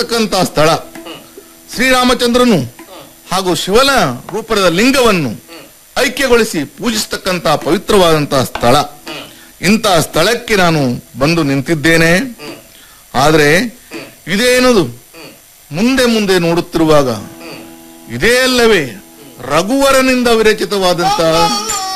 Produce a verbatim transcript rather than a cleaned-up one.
ಇರತಕ್ಕಂತ ಸ್ಥಳ ಶ್ರೀರಾಮಚಂದ್ರನು ಹಾಗೂ ಶಿವನ ರೂಪದ ಲಿಂಗವನ್ನು ಐಕ್ಯಗೊಳಿಸಿ ಪೂಜಿಸತಕ್ಕಂತ ಪವಿತ್ರವಾದಂತಹ ಸ್ಥಳ. ಇಂತಹ ಸ್ಥಳಕ್ಕೆ ನಾನು ಬಂದು ನಿಂತಿದ್ದೇನೆ. ಆದರೆ ಇದೇನದು ಮುಂದೆ ಮುಂದೆ ನೋಡುತ್ತಿರುವಾಗ ಇದೇ ಅಲ್ಲವೇ ರಘುವರನಿಂದ ವಿರಚಿತವಾದಂತಹ